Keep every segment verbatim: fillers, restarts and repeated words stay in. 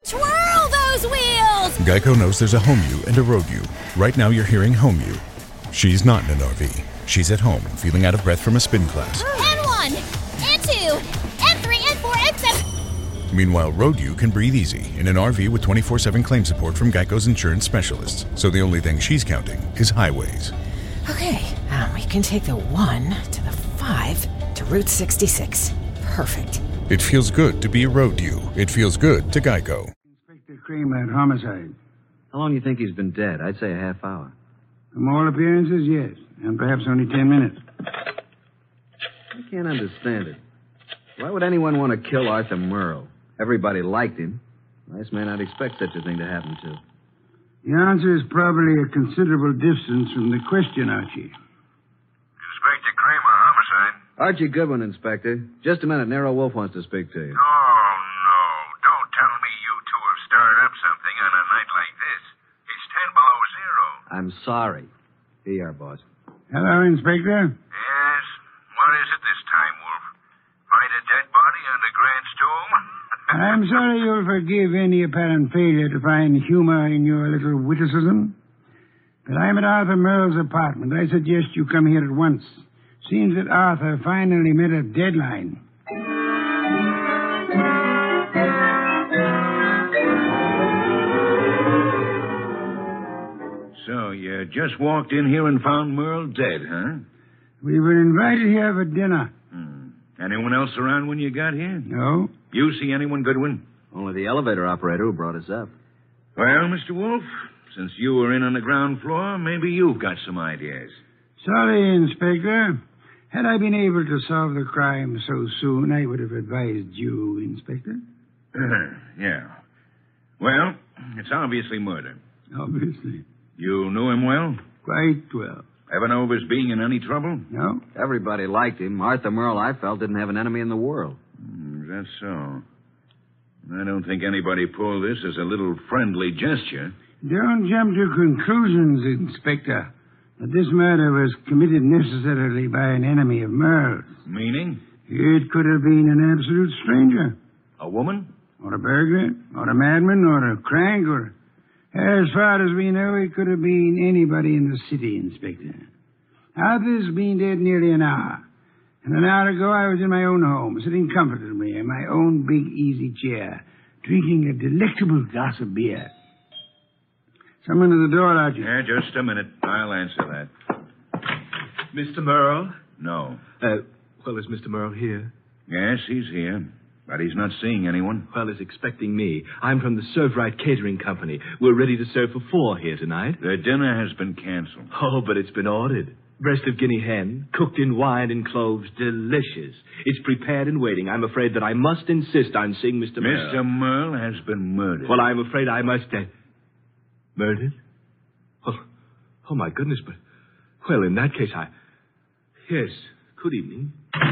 Twirl those wheels! Geico knows there's a home you and a road you. Right now you're hearing home you. She's not in an R V. She's at home, feeling out of breath from a spin class. N one, N two, N three, N four, N seven. Meanwhile, road you can breathe easy in an R V with twenty-four seven claim support from Geico's insurance specialists. So the only thing she's counting is highways. Okay, um, we can take the one to the five to Route sixty-six. Perfect. It feels good to be a road you. It feels good to Geico. Inspector Kramer at homicide. How long do you think he's been dead? I'd say a half hour. From all appearances, yes. And perhaps only ten minutes. I can't understand it. Why would anyone want to kill Arthur Merle? Everybody liked him. Nice man I'd expect such a thing to happen to. The answer is probably a considerable distance from the question, Archie. Inspector Kramer, homicide. Archie Goodwin, Inspector. Just a minute. Nero Wolf wants to speak to you. Oh, no. Don't tell me you two have stirred up something on a night like this. It's ten below zero. I'm sorry. Here you are, boss. Hello, Inspector. Yes? What is it this time, Wolf? Find a dead body on the Grant's tomb? I'm sorry you'll forgive any apparent failure to find humor in your little witticism. But I'm at Arthur Merle's apartment. I suggest you come here at once. Seems that Arthur finally met a deadline. So you just walked in here and found Merle dead, huh? We were invited here for dinner. Hmm. Anyone else around when you got here? No. You see anyone, Goodwin? Only the elevator operator who brought us up. Well, Mister Wolf, since you were in on the ground floor, maybe you've got some ideas. Sorry, Inspector. Had I been able to solve the crime so soon, I would have advised you, Inspector. Yeah. Well, it's obviously murder. Obviously. You knew him well? Quite well. Ever know of his being in any trouble? No? Everybody liked him. Arthur Merle, I felt, didn't have an enemy in the world. Mm, is that so? I don't think anybody pulled this as a little friendly gesture. Don't jump to conclusions, Inspector. That this murder was committed necessarily by an enemy of Merle's. Meaning? It could have been an absolute stranger. A woman? Or a burglar, or a madman, or a crank, or... As far as we know, it could have been anybody in the city, Inspector. Arthur's been dead nearly an hour. And an hour ago, I was in my own home, sitting comfortably in my own big easy chair, drinking a delectable glass of beer. Someone at the door, Archie. Yeah, just a minute. I'll answer that. Mister Merle? No. Uh, well, is Mister Merle here? Yes, he's here. But he's not seeing anyone. Well, he's expecting me. I'm from the Serve Right Catering Company. We're ready to serve for four here tonight. The dinner has been canceled. Oh, but it's been ordered. Breast of guinea hen, cooked in wine and cloves, delicious. It's prepared and waiting. I'm afraid that I must insist on seeing Mister Merle. Mister Merle has been murdered. Well, I'm afraid I must... Uh... Murdered? Oh, oh, my goodness, but... Well, in that case, I... Yes, good evening.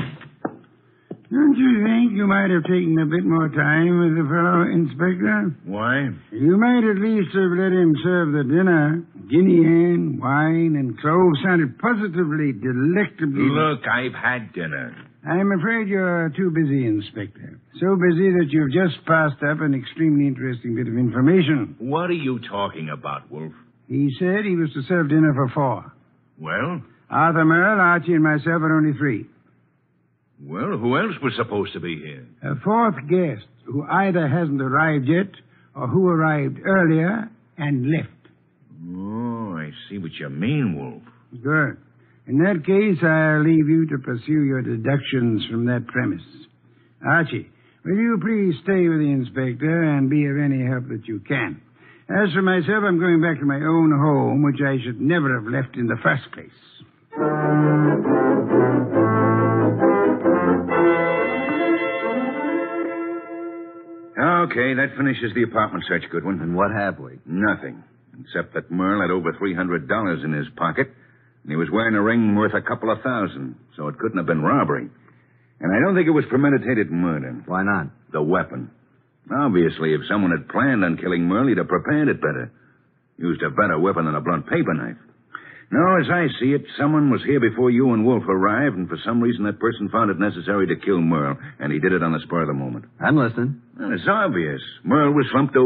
Don't you think you might have taken a bit more time with the fellow, Inspector? Why? You might at least have let him serve the dinner. Guinea hen, wine, and cloves sounded positively delectably... Look, I've had dinner. I'm afraid you're too busy, Inspector. So busy that you've just passed up an extremely interesting bit of information. What are you talking about, Wolf? He said he was to serve dinner for four. Well? Arthur Merle, Archie, and myself are only three. Well, who else was supposed to be here? A fourth guest who either hasn't arrived yet or who arrived earlier and left. Oh, I see what you mean, Wolf. Good. In that case, I'll leave you to pursue your deductions from that premise. Archie, will you please stay with the inspector and be of any help that you can? As for myself, I'm going back to my own home, which I should never have left in the first place. Okay, that finishes the apartment search, Goodwin. And what have we? Nothing. Except that Merle had over three hundred dollars in his pocket, and he was wearing a ring worth a couple of thousand, so it couldn't have been robbery. And I don't think it was premeditated murder. Why not? The weapon. Obviously, if someone had planned on killing Merle, he'd have prepared it better. Used a better weapon than a blunt paper knife. No, as I see it, someone was here before you and Wolf arrived, and for some reason that person found it necessary to kill Merle, and he did it on the spur of the moment. I'm listening. Well, it's obvious. Merle was slumped over.